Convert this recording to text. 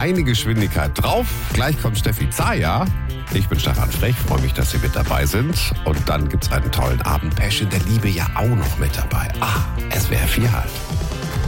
eine Geschwindigkeit drauf. Gleich kommt Steffi Zaya. Ich bin Stefan Frech, freue mich, dass Sie mit dabei sind. Und dann gibt's einen tollen Abend. Passion der Liebe ja auch noch mit dabei. SWR 4 halt.